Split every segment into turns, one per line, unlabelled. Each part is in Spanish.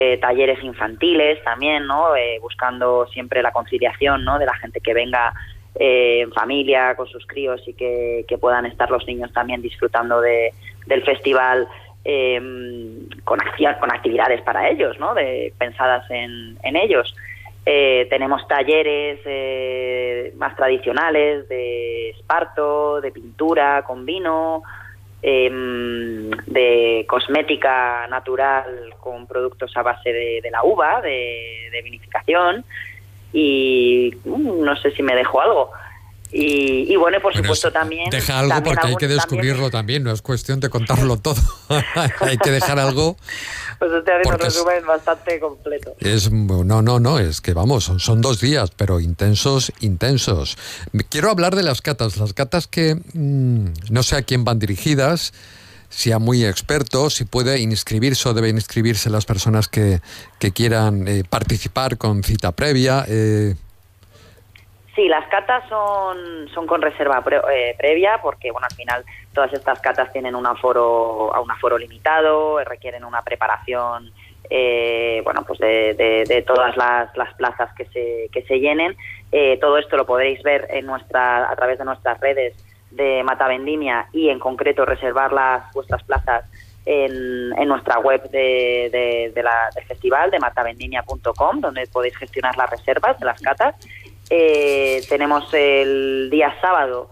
talleres infantiles también, ¿no? Buscando siempre la conciliación, ¿no? De la gente que venga en familia con sus críos y que puedan estar los niños también disfrutando del festival con actividades para ellos, ¿no? Pensadas en ellos. Tenemos talleres más tradicionales de esparto, de pintura con vino, de cosmética natural con productos a base de la uva, de vinificación, y no sé si me dejo algo. Y bueno, por supuesto también...
Deja algo
también
porque hay que descubrirlo también, no es cuestión de contarlo todo. Hay que dejar algo...
Pues estoy haciendo un resumen bastante completo.
No, es que vamos, son 2 días, pero intensos. Quiero hablar de las catas que no sé a quién van dirigidas, si a muy expertos, si puede inscribirse o deben inscribirse las personas que quieran participar con cita previa.
Sí, las catas son con reserva previa, porque bueno, al final todas estas catas tienen un aforo limitado, requieren una preparación pues de todas las plazas que se llenen. Todo esto lo podréis ver a través de nuestras redes de Mata Vendimia, y en concreto reservar vuestras plazas en nuestra web del festival, de matavendimia.com, donde podéis gestionar las reservas de las catas. Tenemos el día sábado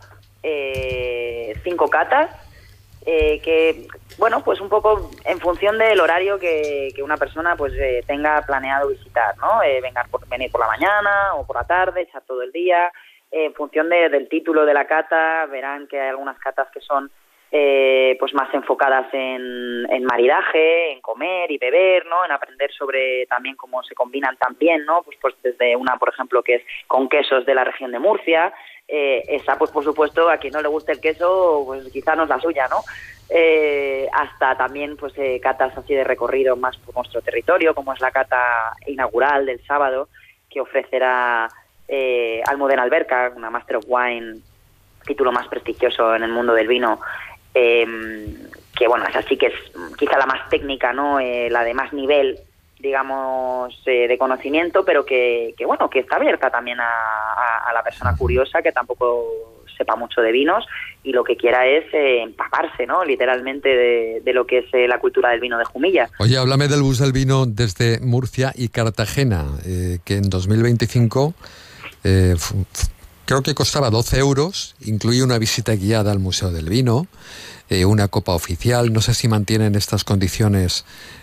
5 catas, que bueno, pues un poco en función del horario que una persona pues tenga planeado visitar, ¿no? Venir por la mañana o por la tarde, echar todo el día. En función del título de la cata, verán que hay algunas catas que son pues más enfocadas en maridaje, en comer y beber, ¿no? En aprender sobre también cómo se combinan también, ¿no? Pues desde una, por ejemplo, que es con quesos de la región de Murcia. Esa, pues por supuesto, a quien no le guste el queso, pues quizá no es la suya, ¿no? Hasta también pues catas así de recorrido más por nuestro territorio, como es la cata inaugural del sábado, que ofrecerá Almudena Alberca, una Master of Wine, título más prestigioso en el mundo del vino, que bueno, esa sí que es quizá la más técnica, ¿no? La de más nivel, digamos, de conocimiento, pero que bueno, que está abierta también a la persona curiosa que tampoco sepa mucho de vinos y lo que quiera es empaparse, ¿no? Literalmente de lo que es la cultura del vino de Jumilla.
Oye, háblame del bus del vino desde Murcia y Cartagena, que en 2025 creo que costaba 12 euros, incluye una visita guiada al Museo del Vino, una copa oficial. No sé si mantienen estas condiciones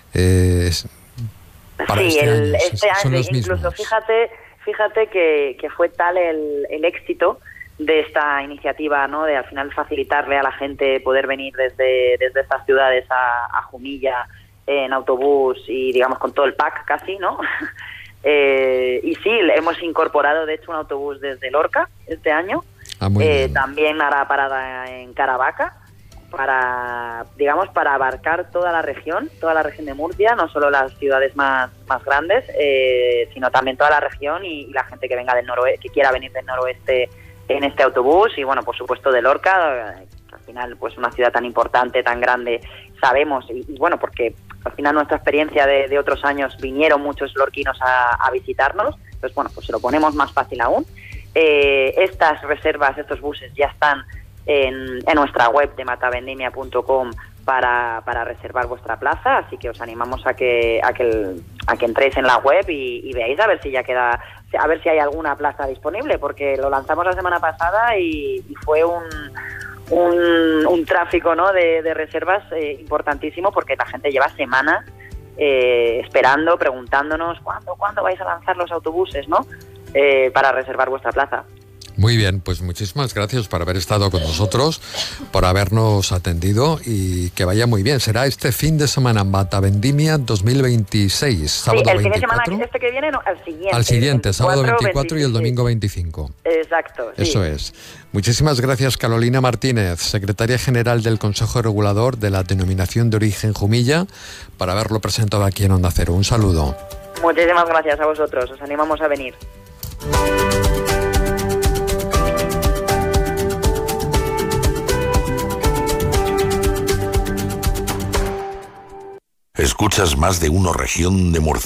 para
sí,
este año.
Este
son
año
los
incluso
mismos.
fíjate que fue tal el éxito de esta iniciativa, ¿no? De al final facilitarle a la gente poder venir desde estas ciudades a Jumilla en autobús y digamos con todo el pack casi, ¿no? Y sí, hemos incorporado de hecho un autobús desde Lorca este año. También hará parada en Caravaca para abarcar toda la región de Murcia, no solo las ciudades más grandes, sino también toda la región y la gente que venga del noroeste, que quiera venir del noroeste en este autobús. Y bueno, por supuesto de Lorca, al final pues una ciudad tan importante, tan grande, sabemos, y bueno, porque al final nuestra experiencia de otros años vinieron muchos lorquinos a visitarnos, pues bueno, pues se lo ponemos más fácil aún. Estas reservas, estos buses ya están en nuestra web de matavendimia.com para reservar vuestra plaza, así que os animamos a que entréis en la web y veáis a ver si ya queda, a ver si hay alguna plaza disponible, porque lo lanzamos la semana pasada y fue un tráfico, ¿no? de reservas importantísimo, porque la gente lleva semanas esperando, preguntándonos ¿cuándo vais a lanzar los autobuses, ¿no? Para reservar vuestra plaza.
Muy bien, pues muchísimas gracias por haber estado con nosotros, por habernos atendido y que vaya muy bien. Será este fin de semana Mata Vendimia 2026, sábado 24.
Sí, el fin de semana este que viene, no, al siguiente.
Sábado 24 y el domingo 25.
Exacto, sí.
Eso es. Muchísimas gracias, Carolina Martínez, secretaria general del Consejo Regulador de la Denominación de Origen Jumilla, por haberlo presentado aquí en Onda Cero. Un saludo.
Muchísimas gracias a vosotros, os animamos a venir.
Escuchas Más de Uno Región de Murcia.